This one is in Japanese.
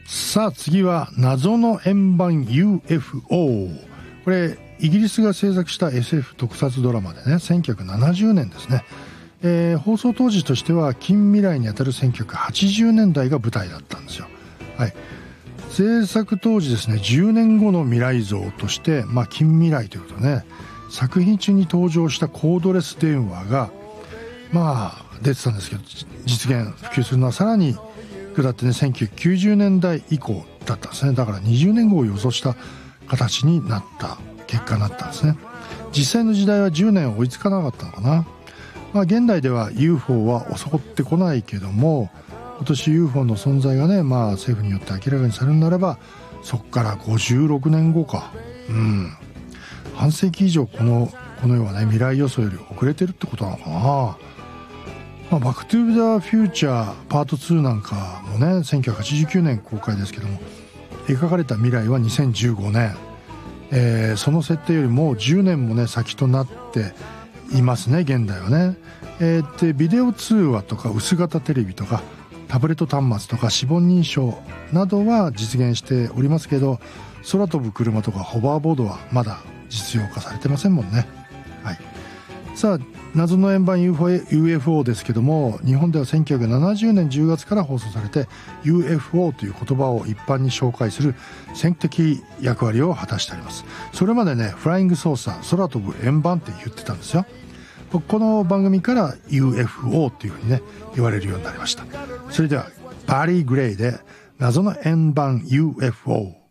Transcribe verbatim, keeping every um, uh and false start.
さあ次は謎の円盤 ユーエフオー。 これイギリスが制作した エスエフ 特撮ドラマでね、せんきゅうひゃくななじゅうねんですね、えー、放送当時としては近未来にあたるせんきゅうひゃくはちじゅうねんだいが舞台だったんですよ。はい、制作当時ですね、じゅうねんごの未来像として、まあ、近未来ということでね、作品中に登場したコードレス電話がまあ出てたんですけど、実現普及するのはさらに下ってね、せんきゅうひゃくきゅうじゅうねんだい以降だったんですね。だからにじゅうねんごを予想した形になった結果になったんですね。実際の時代はじゅうねん追いつかなかったのかな。まあ、現代では ユーフォー は襲ってこないけども、今年 ユーフォー の存在がね、まあ、政府によって明らかにされるならば、そこからごじゅうろくねんごか、うん半世紀以上このこの世はね、未来予想より遅れてるってことなのかな。まあ、バックトゥーザフューチャーパートツーなんかもね、せんきゅうひゃくはちじゅうきゅうねん公開ですけども、描かれた未来はにせんじゅうごねん、えー、その設定よりもじゅうねんもね先となっていますね、現代はね。えー、でビデオ通話とか薄型テレビとかタブレット端末とか指紋認証などは実現しておりますけど、空飛ぶ車とかホバーボードはまだ実用化されてませんもんね。はい、さあ謎の円盤 ユーエフオー ですけども、日本ではせんきゅうひゃくななじゅうねんじゅうがつから放送されて ユーエフオー という言葉を一般に紹介する先駆的役割を果たしております。それまでね、フライングソーサー、空飛ぶ円盤って言ってたんですよ。この番組から ユーエフオー っていうふうにね言われるようになりました。それではバリー・グレイで謎の円盤 ユーエフオー。